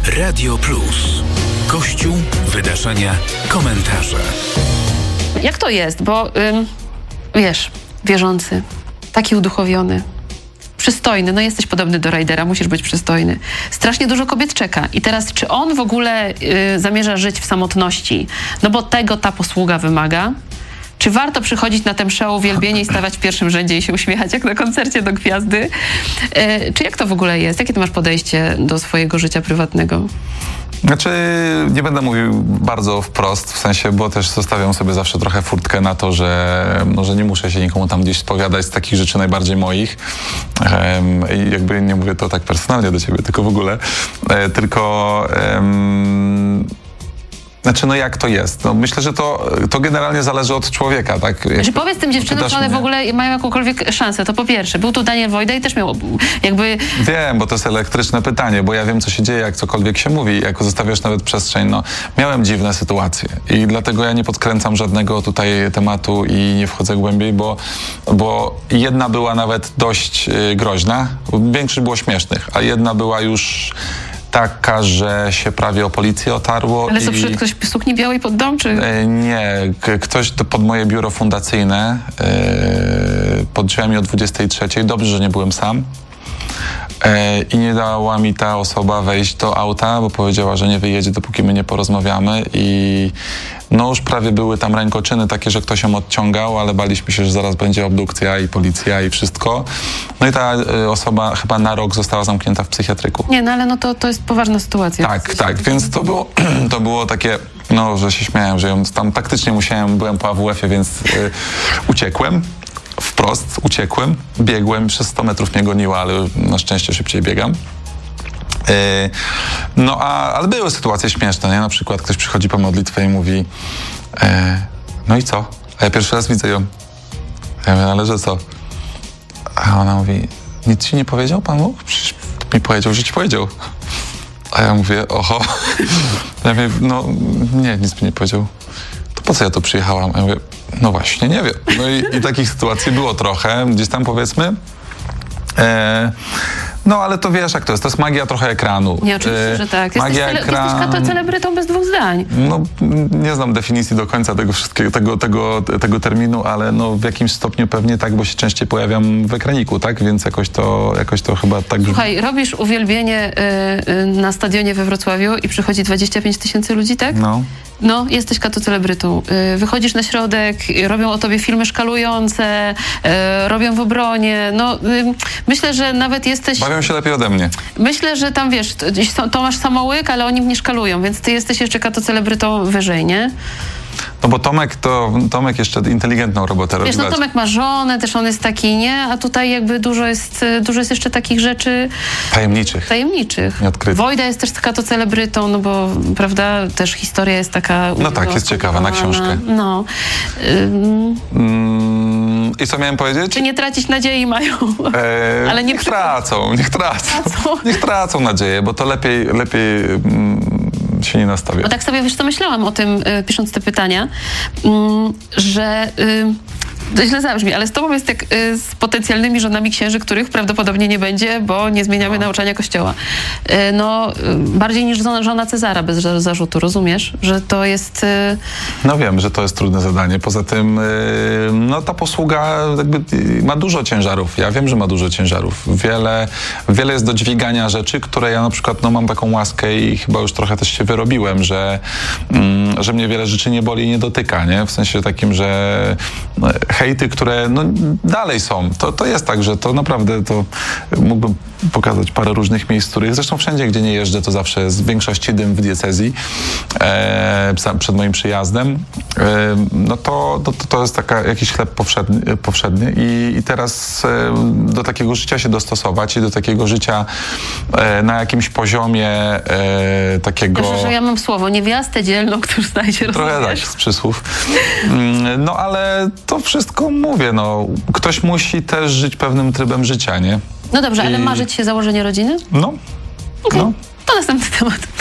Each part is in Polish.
Radio Plus. Kościół, wydarzenia, komentarze. Jak to jest? Bo wiesz, wierzący, taki uduchowiony, przystojny, no jesteś podobny do Rajdera, musisz być przystojny. Strasznie dużo kobiet czeka. I teraz, czy on w ogóle zamierza żyć w samotności? No bo tego ta posługa wymaga. Czy warto przychodzić na tę mszę o uwielbienie i stawać w pierwszym rzędzie i się uśmiechać jak na koncercie do gwiazdy? Czy jak to w ogóle jest? Jakie ty masz podejście do swojego życia prywatnego? Znaczy, nie będę mówił bardzo wprost, w sensie, bo też zostawiam sobie zawsze trochę furtkę na to, że nie muszę się nikomu tam gdzieś spowiadać z takich rzeczy najbardziej moich. I jakby nie mówię to tak personalnie do ciebie, tylko w ogóle. Znaczy, no jak to jest? No myślę, że to generalnie zależy od człowieka, tak? Że powiedz tym dziewczynom, czy one w ogóle mają jakąkolwiek szansę. To po pierwsze. Był tu Daniel Wojda i też miał jakby... Wiem, bo to jest elektryczne pytanie, bo ja wiem, co się dzieje, jak cokolwiek się mówi, jak zostawiasz nawet przestrzeń. No, miałem dziwne sytuacje i dlatego ja nie podkręcam żadnego tutaj tematu i nie wchodzę głębiej, bo jedna była nawet dość groźna, większość było śmiesznych, a jedna była już... taka, że się prawie o policję otarło. Ale co, przyszedł ktoś w sukni białej pod dom, czy? Nie, ktoś pod moje biuro fundacyjne pod drzwiami o 23:00. Dobrze, że nie byłem sam. I nie dała mi ta osoba wejść do auta, bo powiedziała, że nie wyjedzie, dopóki my nie porozmawiamy i no już prawie były tam rękoczyny takie, że ktoś ją odciągał, ale baliśmy się, że zaraz będzie obdukcja i policja i wszystko. No i ta osoba chyba na rok została zamknięta w psychiatryku. Nie, no ale no to jest poważna sytuacja. Tak, więc to było takie, no, że się śmiałem, że ją tam taktycznie byłem po AWF-ie, więc uciekłem. Wprost uciekłem, biegłem, przez 100 metrów mnie goniła, ale na szczęście szybciej biegam. Ale były sytuacje śmieszne, nie? Na przykład ktoś przychodzi po modlitwę i mówi no i co? A ja pierwszy raz widzę ją. A ja mówię, ale że co? A ona mówi, nic ci nie powiedział Pan Bóg? Przecież mi powiedział, że ci powiedział. A ja mówię, oho. Ja mówię, no nie, nic mi nie powiedział. To po co ja tu przyjechałam? A ja mówię, no właśnie, nie wiem. No i takich sytuacji było trochę, gdzieś tam powiedzmy. No ale to wiesz, jak to jest magia trochę ekranu. Nie, oczywiście, że tak. Jesteś celebrytą bez dwóch zdań. No, nie znam definicji do końca tego wszystkiego, tego terminu, ale no w jakimś stopniu pewnie tak, bo się częściej pojawiam w ekraniku, tak? Więc jakoś to chyba tak... Słuchaj, robisz uwielbienie na stadionie we Wrocławiu i przychodzi 25 000 ludzi, tak? No, jesteś celebrytą. Wychodzisz na środek, robią o tobie filmy szkalujące, robią w obronie. No, myślę, że nawet jesteś... Bawią się lepiej ode mnie. Myślę, że tam, wiesz, Tomasz Samołyk, ale oni mnie szkalują, więc ty jesteś jeszcze celebrytą wyżej, nie? No bo Tomek jeszcze inteligentną robotę robi. Wiesz, no Tomek ma żonę, też on jest taki, nie? A tutaj jakby dużo jest jeszcze takich rzeczy... Tajemniczych. Nieodkrytych. Wojda jest też celebrytą, no bo, prawda, też historia jest taka... No tak, jest ciekawa, na książkę. No. I co miałem powiedzieć? Czy nie tracić nadziei mają? Ale niech tracą nadzieję, bo to lepiej się nie nastawia. No tak sobie, wiesz co, myślałam o tym, pisząc te pytania, że... To źle zabrzmi, ale z tobą jest jak z potencjalnymi żonami księży, których prawdopodobnie nie będzie, bo nie zmieniamy nauczania Kościoła. Bardziej niż żona Cezara bez zarzutu, rozumiesz? Że to jest... No wiem, że to jest trudne zadanie. Poza tym ta posługa jakby ma dużo ciężarów. Ja wiem, że ma dużo ciężarów. Wiele jest do dźwigania rzeczy, które ja na przykład mam taką łaskę i chyba już trochę też się wyrobiłem, że mnie wiele rzeczy nie boli i nie dotyka, nie? W sensie takim, że hejty, które dalej są. To jest tak, że to naprawdę to mógłbym pokazać parę różnych miejsc, których zresztą wszędzie, gdzie nie jeżdżę, to zawsze jest w większości dym w diecezji przed moim przyjazdem. To jest jakiś chleb powszedni i teraz do takiego życia się dostosować i do takiego życia na jakimś poziomie takiego... Proszę, że ja mam słowo, niewiastę dzielną, któż znajdzie, trochę tak, z przysłów. No ale to wszystko mówię, ktoś musi też żyć pewnym trybem życia, nie? No dobrze, ale marzyć się założenie rodziny? No. Okay. To następny temat.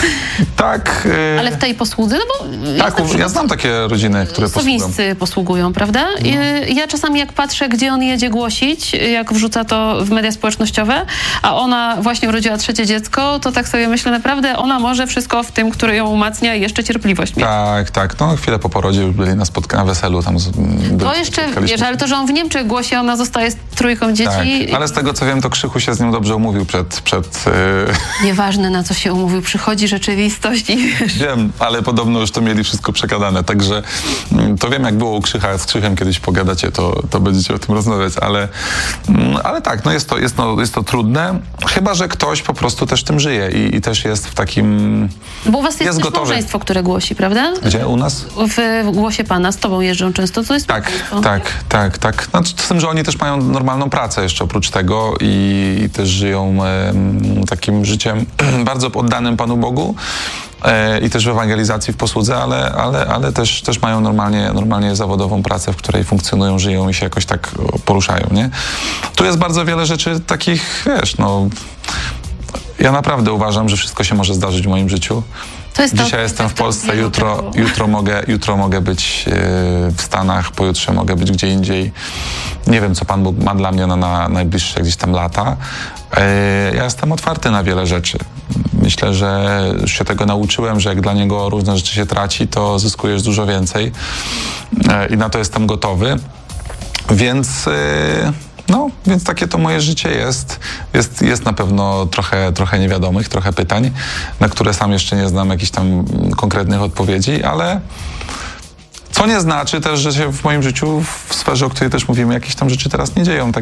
Tak. Ale w tej posłudze, no bo... Tak, ja znam takie rodziny, które posługują. Sowińscy posługują, prawda? Ja czasami jak patrzę, gdzie on jedzie głosić, jak wrzuca to w media społecznościowe, a ona właśnie urodziła 3. dziecko, to tak sobie myślę, naprawdę ona może wszystko w tym, który ją umacnia i jeszcze cierpliwość mieć. Tak. No chwilę po porodzie już byli na weselu. Tam to jeszcze, wiesz, ale to, że on w Niemczech głosi, a ona zostaje z 3 dzieci. Tak, ale z tego co wiem, to Krzychu się z nim dobrze umówił przed Nieważne, na co się umówił, przychodzi rzeczywistość i wiesz. Wiem, ale podobno już to mieli wszystko przegadane, także to wiem, jak było u Krzycha, z Krzychem kiedyś pogadacie, to będziecie o tym rozmawiać, ale tak, no jest to trudne, chyba że ktoś po prostu też tym żyje i też jest w takim... Bo u was jest też gotowy. Małżeństwo, które głosi, prawda? Gdzie? U nas? W Głosie Pana, z tobą jeżdżą często, co jest Tak. No, z tym, że oni też mają normalną pracę jeszcze oprócz tego i też żyją takim życiem bardzo poddanym Panu Bogu i też w ewangelizacji, w posłudze, ale też mają normalnie zawodową pracę, w której funkcjonują, żyją i się jakoś tak poruszają, nie? Tu jest bardzo wiele rzeczy takich, wiesz, no... Ja naprawdę uważam, że wszystko się może zdarzyć w moim życiu. Dzisiaj jestem w Polsce, jutro mogę być w Stanach, pojutrze mogę być gdzie indziej. Nie wiem, co Pan Bóg ma dla mnie na najbliższe gdzieś tam lata. Ja jestem otwarty na wiele rzeczy. Myślę, że już się tego nauczyłem, że jak dla Niego różne rzeczy się traci, to zyskujesz dużo więcej. I na to jestem gotowy. Więc takie to moje życie jest. Jest na pewno trochę niewiadomych, trochę pytań, na które sam jeszcze nie znam jakichś tam konkretnych odpowiedzi, ale co nie znaczy też, że się w moim życiu, w sferze, o której też mówimy, jakieś tam rzeczy teraz nie dzieją.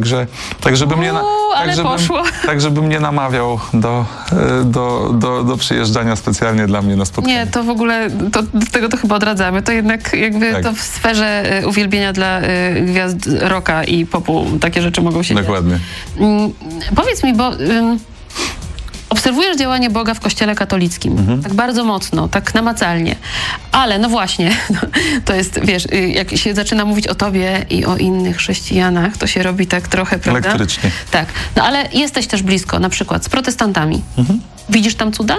Żebym nie namawiał do przyjeżdżania specjalnie dla mnie na spotkanie. Nie, to w ogóle, do tego to chyba odradzamy. To jednak jakby to w sferze uwielbienia dla gwiazd rocka i popu takie rzeczy mogą się Dokładnie. dziać. Powiedz mi, bo... Obserwujesz działanie Boga w Kościele katolickim, tak bardzo mocno, tak namacalnie, ale no właśnie, to jest, wiesz, jak się zaczyna mówić o tobie i o innych chrześcijanach, to się robi tak trochę, prawda? Elektrycznie. Tak, no ale jesteś też blisko, na przykład z protestantami. Widzisz tam cuda?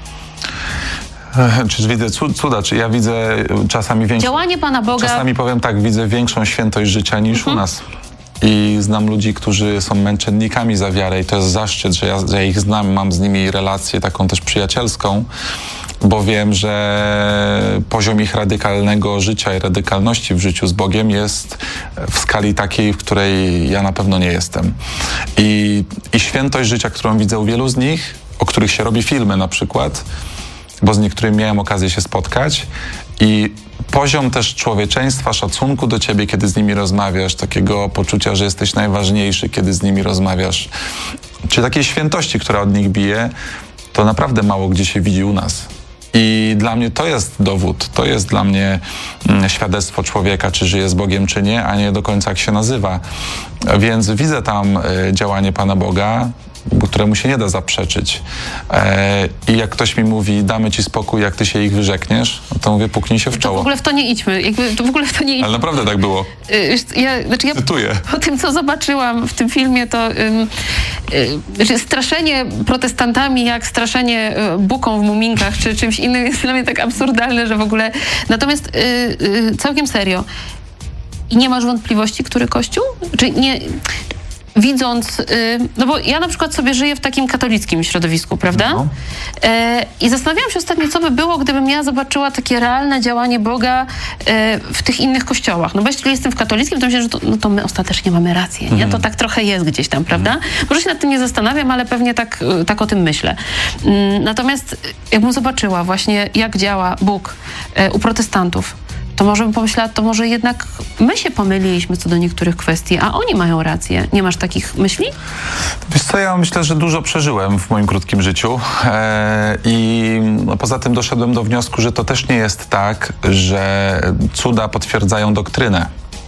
Czy widzę cuda? Czy ja widzę czasami większą... Działanie Pana Boga... Czasami powiem tak, widzę większą świętość życia niż u nas. I znam ludzi, którzy są męczennikami za wiarę i to jest zaszczyt, że ja ich znam, mam z nimi relację taką też przyjacielską, bo wiem, że poziom ich radykalnego życia i radykalności w życiu z Bogiem jest w skali takiej, w której ja na pewno nie jestem. I świętość życia, którą widzę u wielu z nich, o których się robi filmy na przykład, bo z niektórymi miałem okazję się spotkać i poziom też człowieczeństwa, szacunku do ciebie, kiedy z nimi rozmawiasz, takiego poczucia, że jesteś najważniejszy, kiedy z nimi rozmawiasz, czy takiej świętości, która od nich bije, to naprawdę mało gdzie się widzi u nas. I dla mnie to jest dowód, to jest dla mnie świadectwo człowieka, czy żyje z Bogiem, czy nie, a nie do końca jak się nazywa. Więc widzę tam działanie Pana Boga, któremu się nie da zaprzeczyć. I jak ktoś mi mówi, damy ci spokój, jak ty się ich wyrzekniesz, no to mówię, puknij się w czoło. To w ogóle w to nie idźmy. Ale naprawdę tak było. Ja cytuję. Po tym, co zobaczyłam w tym filmie, to straszenie protestantami jak straszenie buką w muminkach, czy czymś innym jest dla mnie tak absurdalne, że w ogóle... Natomiast całkiem serio. I nie masz wątpliwości, który kościół? Czy nie... Widząc, no bo ja na przykład sobie żyję w takim katolickim środowisku, prawda? No. I zastanawiałam się ostatnio, co by było, gdybym ja zobaczyła takie realne działanie Boga w tych innych kościołach. No bo jeśli jestem w katolickim, to myślę, że to my ostatecznie mamy rację, nie? To tak trochę jest gdzieś tam, prawda? Może się nad tym nie zastanawiam, ale pewnie tak o tym myślę. Natomiast jakbym zobaczyła właśnie, jak działa Bóg u protestantów, to może bym pomyślała, to może jednak my się pomyliliśmy co do niektórych kwestii, a oni mają rację. Nie masz takich myśli? Wiesz co, ja myślę, że dużo przeżyłem w moim krótkim życiu i poza tym doszedłem do wniosku, że to też nie jest tak, że cuda potwierdzają doktrynę.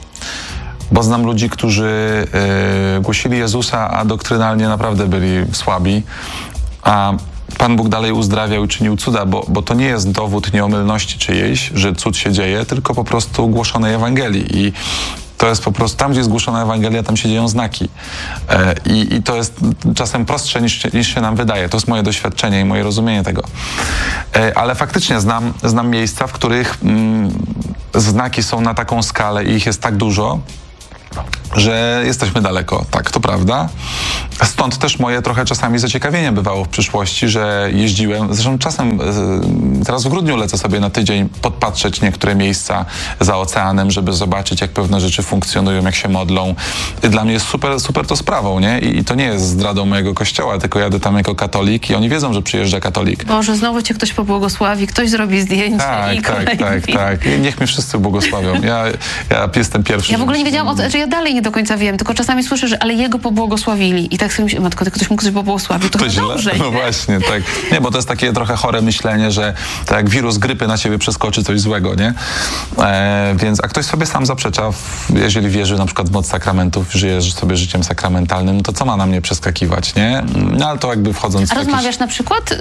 Bo znam ludzi, którzy głosili Jezusa, a doktrynalnie naprawdę byli słabi, a Pan Bóg dalej uzdrawiał i czynił cuda, bo to nie jest dowód nieomylności czyjejś, że cud się dzieje, tylko po prostu głoszonej Ewangelii. I To jest po prostu, tam gdzie jest głoszona Ewangelia, tam się dzieją znaki. I to jest czasem prostsze niż się nam wydaje. To jest moje doświadczenie i moje rozumienie tego. Ale faktycznie znam miejsca, w których znaki są na taką skalę i ich jest tak dużo, że jesteśmy daleko, tak, to prawda. Stąd też moje trochę czasami zaciekawienie bywało w przyszłości, że jeździłem, zresztą czasem, teraz w grudniu lecę sobie na tydzień podpatrzeć niektóre miejsca za oceanem, żeby zobaczyć, jak pewne rzeczy funkcjonują, jak się modlą. I dla mnie jest super to sprawą, nie? I to nie jest zdradą mojego kościoła, tylko jadę tam jako katolik i oni wiedzą, że przyjeżdża katolik. Boże, znowu cię ktoś pobłogosławi, ktoś zrobi zdjęcie Tak. Niech mnie wszyscy błogosławią. Ja jestem pierwszy. Ja w ogóle nie wiedziałam, że ja dalej nie do końca wiem, tylko czasami słyszę, że ale jego pobłogosławili. I tak sobie myślę, matko, ktoś mógł coś pobłogosławił, to chyba dobrze. No właśnie, tak. Nie, bo to jest takie trochę chore myślenie, że tak jak wirus grypy na ciebie przeskoczy coś złego, nie? A ktoś sobie sam zaprzecza, jeżeli wierzy na przykład w moc sakramentów, żyje sobie życiem sakramentalnym, to co ma na mnie przeskakiwać, nie? No ale to jakby wchodząc w rozmawiasz na przykład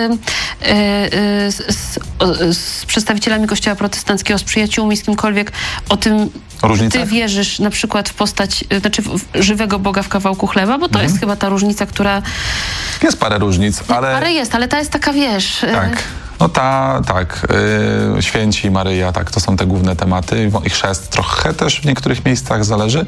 z przedstawicielami Kościoła protestanckiego, z przyjaciółmi, z kimkolwiek o tym, różnicach? Ty wierzysz na przykład w postać, znaczy w żywego Boga w kawałku chleba, bo to jest chyba ta różnica, która... Jest parę różnic, ale... Parę jest, ale ta jest taka, wiesz... Tak. No święci, Maryja, tak, to są te główne tematy. I chrzest trochę też w niektórych miejscach zależy.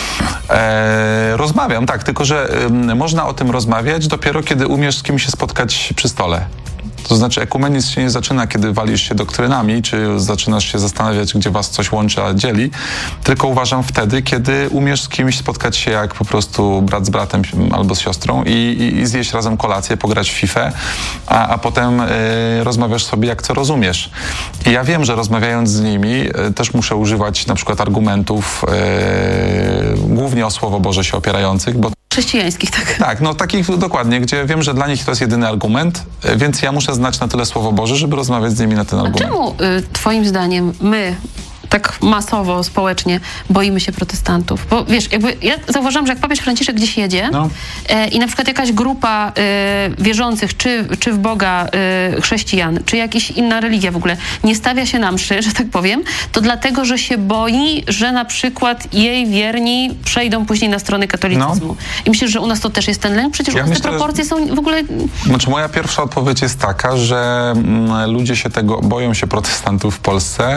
Rozmawiam, tak, tylko że można o tym rozmawiać dopiero, kiedy umiesz z kimś się spotkać przy stole. To znaczy ekumenizm się nie zaczyna, kiedy walisz się doktrynami, czy zaczynasz się zastanawiać, gdzie was coś łączy, a dzieli, tylko uważam wtedy, kiedy umiesz z kimś spotkać się jak po prostu brat z bratem albo z siostrą i zjeść razem kolację, pograć w FIFA, a potem rozmawiasz sobie, jak co rozumiesz. I ja wiem, że rozmawiając z nimi też muszę używać na przykład argumentów głównie o Słowo Boże się opierających, bo chrześcijańskich, tak? Tak, no takich dokładnie, gdzie wiem, że dla nich to jest jedyny argument, więc ja muszę znać na tyle Słowo Boże, żeby rozmawiać z nimi na ten argument. A czemu twoim zdaniem my tak masowo, społecznie boimy się protestantów? Bo wiesz, jakby ja zauważyłam, że jak papież Franciszek gdzieś jedzie i na przykład jakaś grupa wierzących, czy w Boga chrześcijan, czy jakaś inna religia w ogóle, nie stawia się na mszy, że tak powiem, to dlatego, że się boi, że na przykład jej wierni przejdą później na stronę katolicyzmu. I myślisz, że u nas to też jest ten lęk? Przecież u nas te proporcje są w ogóle... Znaczy moja pierwsza odpowiedź jest taka, że ludzie się boją się protestantów w Polsce,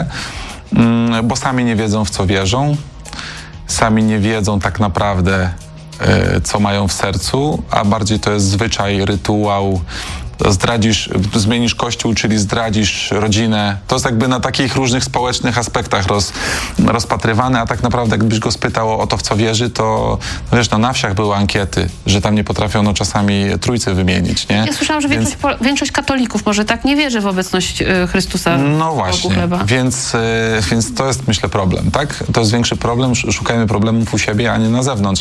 bo sami nie wiedzą, w co wierzą, sami nie wiedzą tak naprawdę, co mają w sercu, a bardziej to jest zwyczaj, rytuał. Zmienisz kościół, czyli zdradzisz rodzinę. To jest jakby na takich różnych społecznych aspektach rozpatrywane, a tak naprawdę jakbyś go spytał o to, w co wierzy, to wiesz, na wsiach były ankiety, że tam nie potrafiono czasami trójcy wymienić, nie? Ja słyszałam, że większość katolików może tak nie wierzy w obecność Chrystusa. No właśnie, więc to jest, myślę, problem, tak? To jest większy problem, szukajmy problemów u siebie, a nie na zewnątrz.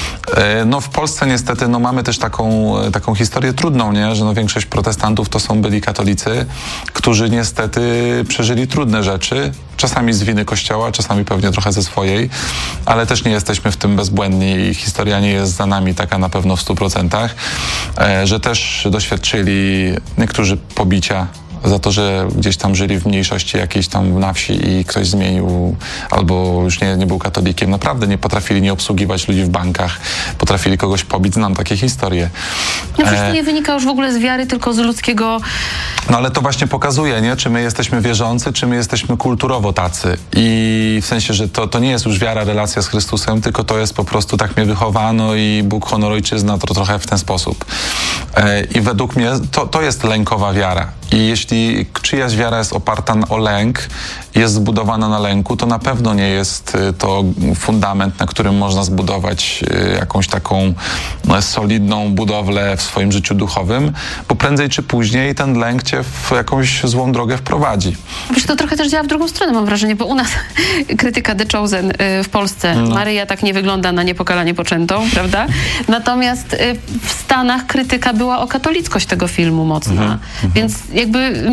No w Polsce niestety, mamy też taką historię trudną, nie? Że większość protestantów to są byli katolicy, którzy niestety przeżyli trudne rzeczy, czasami z winy Kościoła, czasami pewnie trochę ze swojej, ale też nie jesteśmy w tym bezbłędni i historia nie jest za nami taka na pewno w 100%, że też doświadczyli niektórzy pobicia za to, że gdzieś tam żyli w mniejszości jakiejś tam na wsi i ktoś zmienił albo już nie był katolikiem. Naprawdę nie potrafili nie obsługiwać ludzi w bankach, potrafili kogoś pobić. Znam takie historie. No przecież to nie wynika już w ogóle z wiary, tylko z ludzkiego... No ale to właśnie pokazuje, nie? Czy my jesteśmy wierzący, czy my jesteśmy kulturowo tacy. I w sensie, że to nie jest już wiara, relacja z Chrystusem, tylko to jest po prostu tak mnie wychowano i Bóg, honor, ojczyzna, to trochę w ten sposób. I według mnie to jest lękowa wiara. I jeśli czyjaś wiara jest oparta o lęk, jest zbudowana na lęku, to na pewno nie jest to fundament, na którym można zbudować jakąś taką solidną budowlę w swoim życiu duchowym, bo prędzej czy później ten lęk cię w jakąś złą drogę wprowadzi. Wiesz, to trochę też działa w drugą stronę, mam wrażenie, bo u nas krytyka The Chosen w Polsce, Maryja tak nie wygląda na niepokalanie poczętą, prawda? Natomiast w Stanach krytyka była o katolickość tego filmu mocna, więc jakby...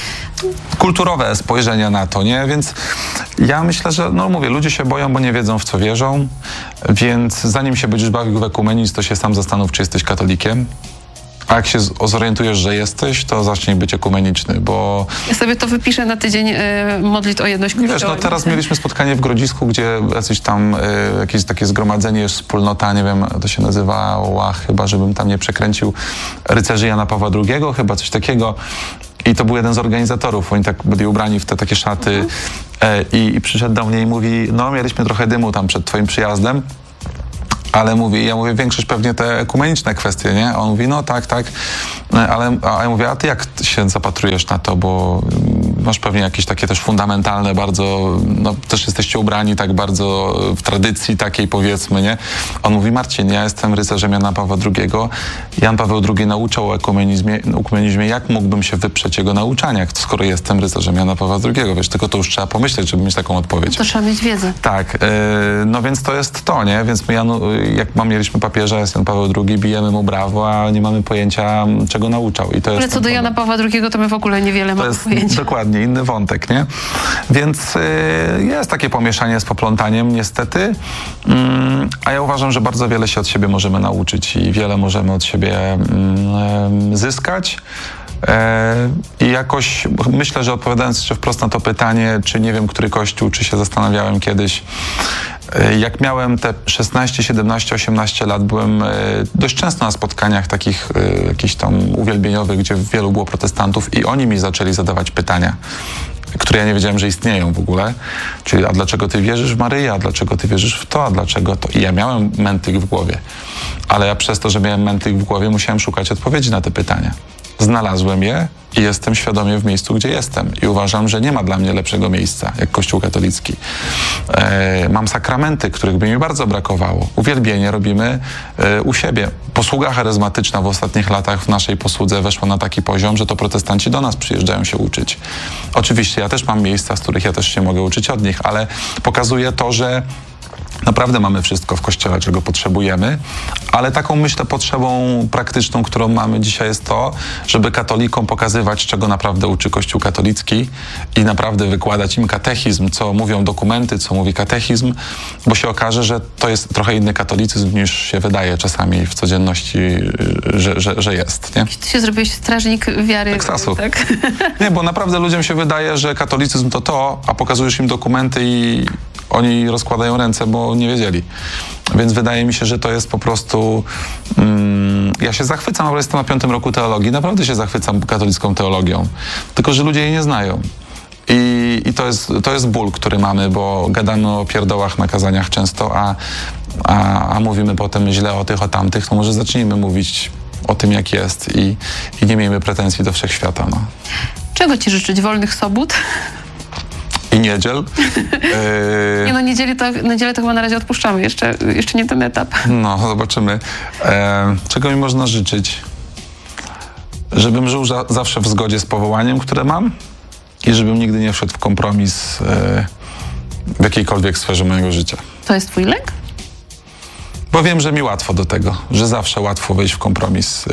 Kulturowe spojrzenia na to, nie? Więc ja myślę, że, ludzie się boją, bo nie wiedzą, w co wierzą, więc zanim się będziesz bawił w ekumenizm, to się sam zastanów, czy jesteś katolikiem. A jak się zorientujesz, że jesteś, to zacznij być ekumeniczny, bo... Ja sobie to wypiszę na tydzień modlitw o jedność Kościoła. Wiesz, no teraz mieliśmy spotkanie w Grodzisku, gdzie jacyś tam, jakieś takie zgromadzenie, wspólnota, nie wiem, to się nazywała chyba, żebym tam nie przekręcił, rycerzy Jana Pawła II, chyba coś takiego. I to był jeden z organizatorów, oni tak byli ubrani w te takie szaty i przyszedł do mnie i mówi, no mieliśmy trochę dymu tam przed twoim przyjazdem, ale ja mówię, większość pewnie te ekumeniczne kwestie, nie? A on mówi, no tak, a ja mówię, a ty jak się zapatrujesz na to, bo masz pewnie jakieś takie też fundamentalne bardzo, no też jesteście ubrani tak bardzo w tradycji takiej, powiedzmy, nie? On mówi, Marcin, ja jestem rycerzem Jana Pawła II. Jan Paweł II nauczał o ekumenizmie, jak mógłbym się wyprzeć jego nauczaniach, skoro jestem rycerzem Jana Pawła II? Wiesz, tylko to już trzeba pomyśleć, żeby mieć taką odpowiedź. To trzeba mieć wiedzę. Tak, no więc to jest to, nie? Więc my, jak mieliśmy papieża, jest Jan Paweł II, bijemy mu brawo, a nie mamy pojęcia, czego nauczał. I to ale co do Jana Pawła II, to my w ogóle niewiele mamy pojęcia. Dokładnie, inny wątek, nie? Więc jest takie pomieszanie z poplątaniem, niestety. A ja uważam, że bardzo wiele się od siebie możemy nauczyć i wiele możemy od siebie zyskać. I jakoś myślę, że odpowiadając jeszcze wprost na to pytanie, czy nie wiem, który kościół, czy się zastanawiałem kiedyś, jak miałem te 16, 17, 18 lat, byłem dość często na spotkaniach takich jakichś tam uwielbieniowych, gdzie wielu było protestantów i oni mi zaczęli zadawać pytania, które ja nie wiedziałem, że istnieją w ogóle. Czyli, a dlaczego ty wierzysz w Maryję, a dlaczego ty wierzysz w to, a dlaczego to? I ja miałem mętlik w głowie, ale ja przez to, że miałem mętlik w głowie, musiałem szukać odpowiedzi na te pytania. Znalazłem je i jestem świadomie w miejscu, gdzie jestem. I uważam, że nie ma dla mnie lepszego miejsca, jak Kościół katolicki. Mam sakramenty, których by mi bardzo brakowało. Uwielbienie robimy u siebie. Posługa charyzmatyczna w ostatnich latach w naszej posłudze weszła na taki poziom, że to protestanci do nas przyjeżdżają się uczyć. Oczywiście ja też mam miejsca, z których ja też się mogę uczyć od nich, ale pokazuje to, że naprawdę mamy wszystko w Kościele, czego potrzebujemy, ale taką, myślę, potrzebą praktyczną, którą mamy dzisiaj, jest to, żeby katolikom pokazywać, czego naprawdę uczy Kościół katolicki i naprawdę wykładać im katechizm, co mówią dokumenty, co mówi katechizm, bo się okaże, że to jest trochę inny katolicyzm, niż się wydaje czasami w codzienności, że jest, nie? Ty się zrobiłeś strażnik wiary. Teksasu. Tak? Nie, bo naprawdę ludziom się wydaje, że katolicyzm to, a pokazujesz im dokumenty i oni rozkładają ręce, bo nie wiedzieli. Więc wydaje mi się, że to jest po prostu... ja się zachwycam, ale jestem na 5. roku teologii. Naprawdę się zachwycam katolicką teologią. Tylko że ludzie jej nie znają. I to jest ból, który mamy, bo gadamy o pierdołach na kazaniach często, a mówimy potem źle o tych, o tamtych. To może zacznijmy mówić o tym, jak jest i nie miejmy pretensji do wszechświata. No. Czego ci życzyć? Wolnych sobót? I niedziel. Nie no, niedzielę to chyba na razie odpuszczamy. Jeszcze nie ten etap. No, zobaczymy. Czego mi można życzyć? Żebym żył zawsze w zgodzie z powołaniem, które mam i żebym nigdy nie wszedł w kompromis w jakiejkolwiek sferze mojego życia. To jest twój lek? Bo wiem, że mi łatwo do tego, że zawsze łatwo wejść w kompromis.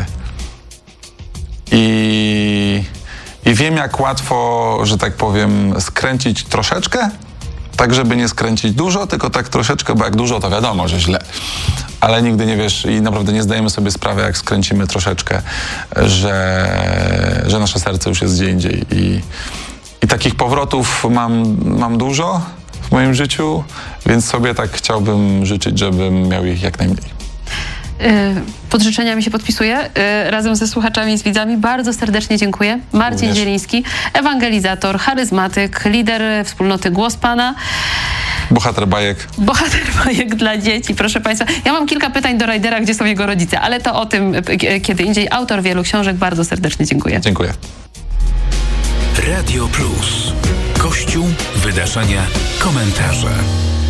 I wiem, jak łatwo, że tak powiem, skręcić troszeczkę, tak żeby nie skręcić dużo, tylko tak troszeczkę, bo jak dużo, to wiadomo, że źle. Ale nigdy nie wiesz i naprawdę nie zdajemy sobie sprawy, jak skręcimy troszeczkę, że nasze serce już jest gdzie indziej. I takich powrotów mam dużo w moim życiu, więc sobie tak chciałbym życzyć, żebym miał ich jak najmniej. Pod życzeniami się podpisuję. Razem ze słuchaczami i z widzami bardzo serdecznie dziękuję. Marcin Zieliński, ewangelizator, charyzmatyk, lider wspólnoty Głos Pana. Bohater bajek. Bohater bajek dla dzieci, proszę Państwa. Ja mam kilka pytań do Rajdera, gdzie są jego rodzice, ale to o tym kiedy indziej. Autor wielu książek, bardzo serdecznie dziękuję. Dziękuję. Radio Plus. Kościół, wydarzenia, komentarze.